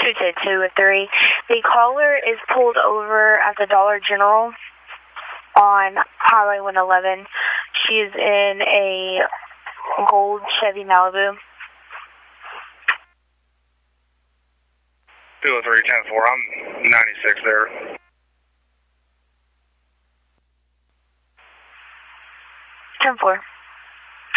223. The caller is pulled over at the Dollar General on Highway 111. She is in a gold Chevy Malibu. 203, 10-4. I'm 96 there. 10-4.